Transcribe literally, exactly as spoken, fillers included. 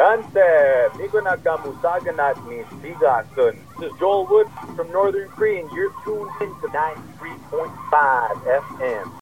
Kante, Migo Nakamusaga Nat ni Sigasun. This is Joel Wood from Northern Cree, and you're tuned into ninety-three point five F M.